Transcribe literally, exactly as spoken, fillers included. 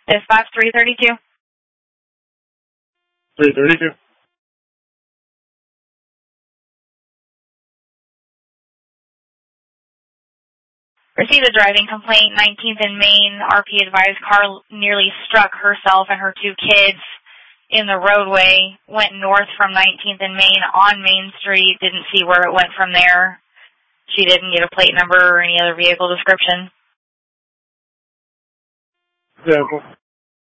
Dispatch three thirty-two. three thirty-two. Received a driving complaint, nineteenth and Main. R P advised car nearly struck herself and her two kids in the roadway. Went north from nineteenth and Main on Main Street. Didn't see where it went from there. She didn't get a plate number or any other vehicle description. Vehicle.